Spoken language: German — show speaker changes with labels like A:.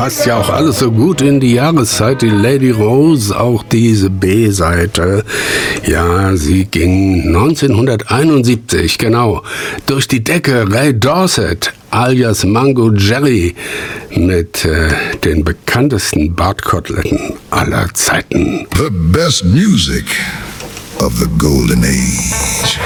A: passt ja auch alles so gut in die Jahreszeit, die Lady Rose, auch diese B-Seite. Ja, sie ging 1971, genau, durch die Decke. Ray Dorset, alias Mango Jerry, mit den bekanntesten Bartkoteletten aller Zeiten.
B: The best music of the golden age.